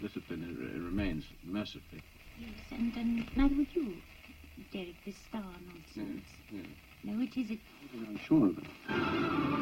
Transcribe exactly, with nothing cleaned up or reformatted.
discipline it, it remains, mercifully. Yes, and, and neither would you, Derek, this star nonsense. Yes, yes. Now, which is it? I'm sure of it.